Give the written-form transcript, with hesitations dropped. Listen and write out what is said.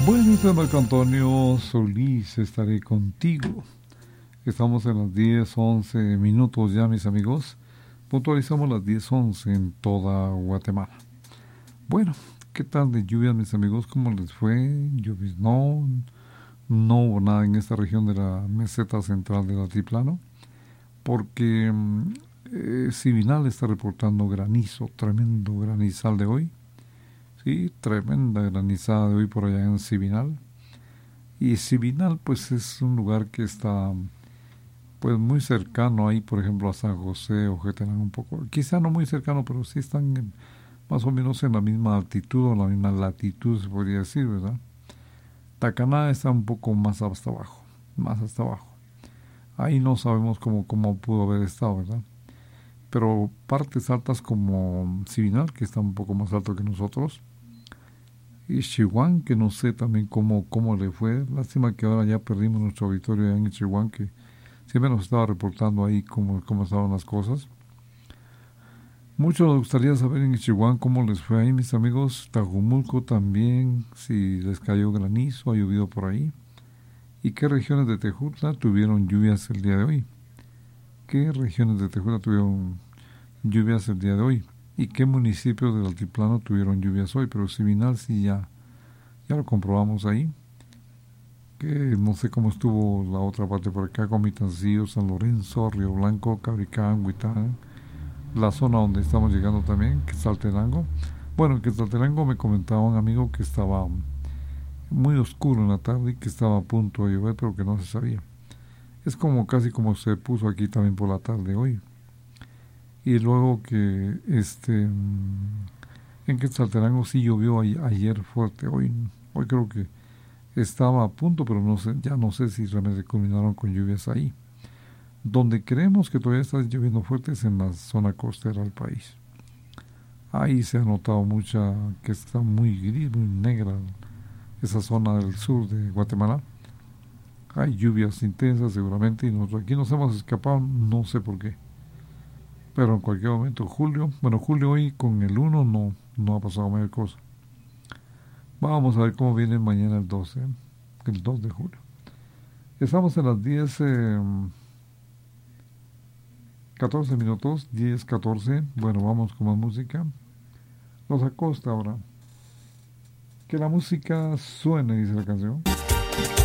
Bueno, soy Marco Antonio Solís, estaré contigo. Estamos en las 10:11 ya, mis amigos. Puntualizamos las 10:11 en toda Guatemala. Bueno, ¿qué tal de lluvias, mis amigos? ¿Cómo les fue? ¿Lluvias? No hubo nada en esta región de la meseta central del altiplano, porque Sivinal está reportando granizo, tremendo granizal de hoy. Sí, tremenda granizada de hoy por allá en Sivinal. Y Sivinal, pues es un lugar que está pues muy cercano ahí, por ejemplo, a San José o Jetenango un poco. Quizá no muy cercano, pero sí están más o menos en la misma altitud o la misma latitud, se podría decir, ¿verdad? Tacaná está un poco más hasta abajo, más hasta abajo. Ahí no sabemos cómo pudo haber estado, ¿verdad? Pero partes altas como Sivinal, que está un poco más alto que nosotros, y Chihuahua, que no sé también cómo le fue. Lástima que ahora ya perdimos nuestro auditorio en Chihuahua, que siempre nos estaba reportando ahí cómo estaban las cosas. Mucho nos gustaría saber en Chihuahua cómo les fue ahí, mis amigos. Tajumulco también, si les cayó granizo, ha llovido por ahí. ¿Y qué regiones de Tejutla tuvieron lluvias el día de hoy? ¿Qué regiones de Tejutla tuvieron lluvias el día de hoy? ¿Y qué municipios del altiplano tuvieron lluvias hoy? Pero Sivinal sí ya lo comprobamos ahí. Que no sé cómo estuvo la otra parte por acá, Comitancillo, San Lorenzo, Río Blanco, Cabricán, Huitán, la zona donde estamos llegando también, Quetzaltenango. Bueno, en Quetzaltenango me comentaba un amigo que estaba muy oscuro en la tarde y que estaba a punto de llover, pero que no se sabía. Es como casi como se puso aquí también por la tarde hoy. Y luego que en Quetzaltenango sí llovió ayer fuerte, hoy creo que estaba a punto, pero no sé, ya no sé si realmente culminaron con lluvias ahí. Donde creemos que todavía está lloviendo fuerte es en la zona costera del país. Ahí se ha notado que está muy gris, muy negra esa zona del sur de Guatemala. Hay lluvias intensas seguramente y nosotros aquí nos hemos escapado, no sé por qué. Pero en cualquier momento, julio hoy con el 1 no ha pasado mayor cosa. Vamos a ver cómo viene mañana el 12, el 2 de julio. Estamos en las 10:14, 10:14. Bueno, vamos con más música. Los Acosta ahora. Que la música suene, dice la canción.